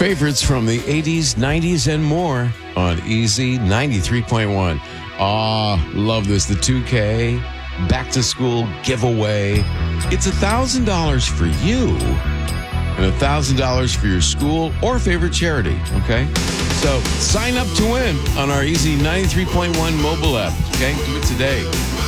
Favorites from the 80s, 90s, and more on Easy 93.1. Love this. The 2K back to school giveaway. It's $1,000 for you and $1,000 for your school or favorite charity. Okay? So sign up to win on our Easy 93.1 mobile app. Okay? Do it today.